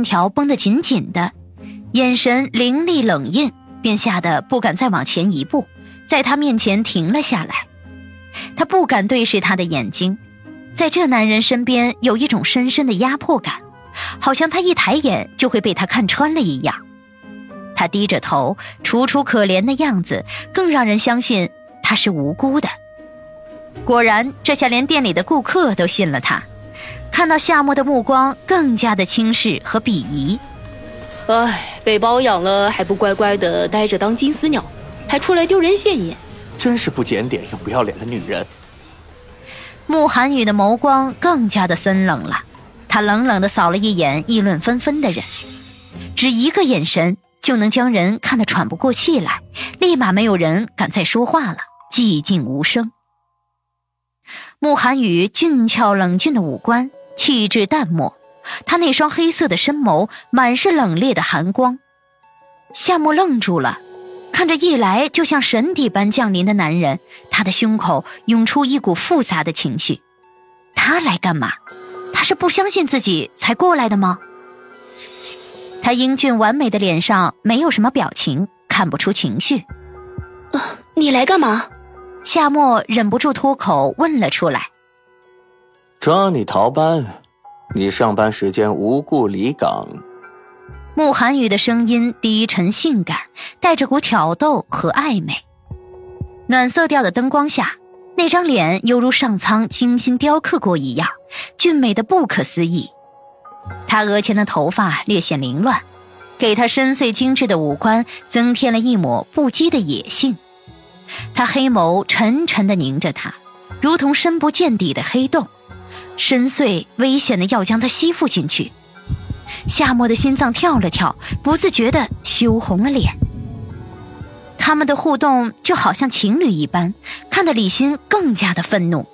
条绷得紧紧的，眼神凌厉冷硬，便吓得不敢再往前一步，在他面前停了下来。他不敢对视他的眼睛，在这男人身边有一种深深的压迫感，好像他一抬眼就会被他看穿了一样。他低着头，楚楚可怜的样子更让人相信他是无辜的。果然，这下连店里的顾客都信了他，看到夏沫的目光更加的轻视和鄙夷。 哎，被包养了还不乖乖的待着当金丝鸟，还出来丢人现眼， 真是不检点又不要脸的女人。 慕寒雨的眸光更加的森冷了，他冷冷地扫了一眼议论纷纷的人，只一个眼神就能将人看得喘不过气来，立马没有人敢再说话了，寂静无声。慕寒雨俊俏冷峻的五官，气质淡漠，他那双黑色的深眸满是冷冽的寒光。夏沫愣住了，看着一来就像神邸般降临的男人，他的胸口涌出一股复杂的情绪。他来干嘛？他是不相信自己才过来的吗？他英俊完美的脸上没有什么表情，看不出情绪。 你来干嘛？ 夏沫忍不住脱口问了出来。 抓你逃班，你上班时间无故离岗。 慕寒雨的声音低沉性感，带着股挑逗和暧昧。暖色调的灯光下，那张脸犹如上苍精心雕刻过一样，俊美的不可思议。他额前的头发略显凌乱，给他深邃精致的五官增添了一抹不羁的野性。他黑眸沉沉地凝着他，如同深不见底的黑洞，深邃危险的要将他吸附进去。夏沫的心脏跳了跳，不自觉地羞红了脸。他们的互动就好像情侣一般，看得李欣更加的愤怒。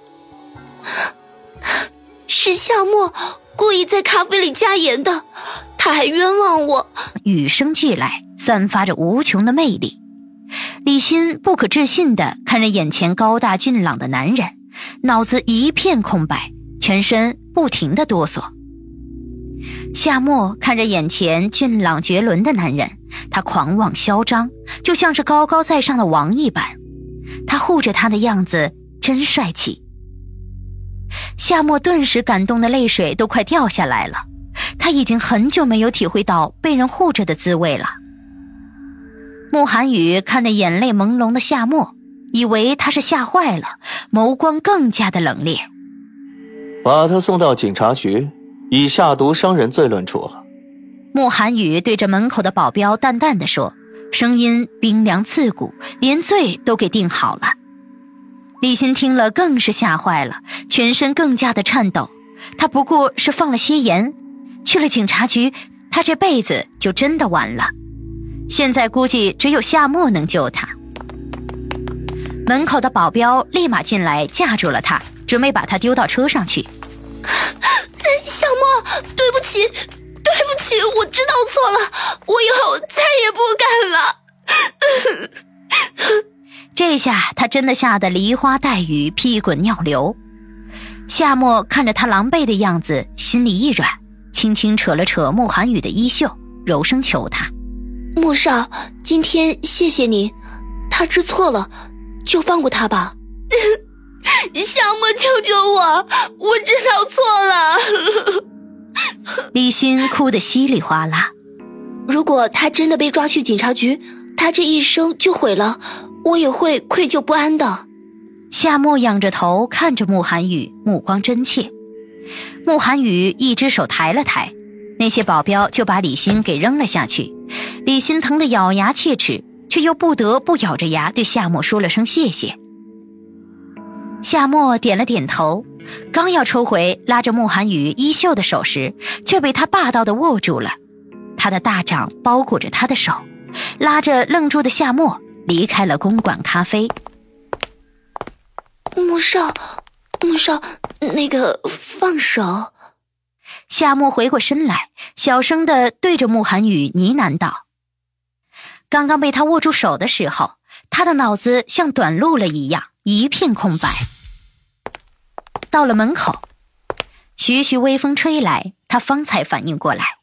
是夏沫故意在咖啡里加盐的，他还冤枉我。 语声俱来，散发着无穷的魅力。李欣不可置信地看着眼前高大俊朗的男人，脑子一片空白，全身不停地哆嗦。夏沫看着眼前俊朗绝伦的男人，他狂妄嚣张，就像是高高在上的王一般。他护着他的样子真帅气。夏沫顿时感动的泪水都快掉下来了，他已经很久没有体会到被人护着的滋味了。慕寒雨看着眼泪朦胧的夏沫，以为他是吓坏了，眸光更加的冷冽。 把他送到警察局，以下毒伤人罪论处。 慕寒雨对着门口的保镖淡淡地说，声音冰凉刺骨，连罪都给定好了。李欣听了更是吓坏了，全身更加的颤抖。他不过是放了些盐，去了警察局，他这辈子就真的完了。现在估计只有夏沫能救他。门口的保镖立马进来架住了他，准备把他丢到车上去。 夏沫，对不起，我知道错了，我以后再也不敢了。 这下他真的吓得梨花带雨，屁滚尿流。夏沫看着他狼狈的样子，心里一软，轻轻扯了扯慕寒雨的衣袖，柔声求他： 慕少，今天谢谢你，他知错了，就放过他吧。夏沫，救救我，我知道错了。 李欣哭得稀里哗啦。 如果他真的被抓去警察局，他这一生就毁了，我也会愧疚不安的。 夏沫仰着头看着慕寒雨，目光真切。慕寒雨一只手抬了抬，那些保镖就把李欣给扔了下去。李欣疼得咬牙切齿，却又不得不咬着牙对夏沫说了声谢谢。夏沫点了点头，刚要抽回拉着慕寒雨衣袖的手时，却被他霸道地握住了。他的大掌包裹着他的手，拉着愣住的夏沫离开了公馆咖啡。 慕少，那个放手。 夏沫回过身来，小声地对着慕寒雨呢喃道。刚刚被他握住手的时候，他的脑子像短路了一样，一片空白。到了门口，徐徐微风吹来，他方才反应过来，